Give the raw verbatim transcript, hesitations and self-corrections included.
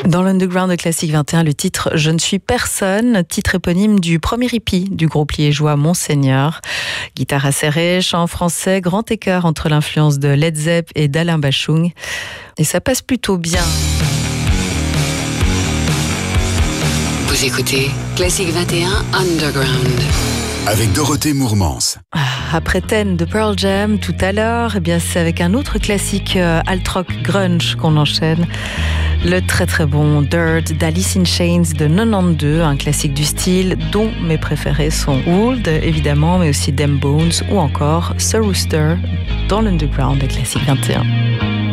Dans l'Underground de Classique vingt et un, le titre « Je ne suis personne », titre éponyme du premier hippie du groupe liégeois Monseigneur. Guitare acérée, chant français, grand écart entre l'influence de Led Zepp et d'Alain Bashung. Et ça passe plutôt bien. Vous écoutez Classique vingt et un Underground. Avec Dorothée Mourmans. Après Ten de Pearl Jam tout à l'heure, eh bien c'est avec un autre classique euh, alt-rock grunge qu'on enchaîne. Le très très bon Dirt d'Alice in Chains de quatre-vingt-douze, un classique du style dont mes préférés sont Would évidemment, mais aussi Them Bones ou encore Sir Rooster dans l'Underground de Classique vingt et un.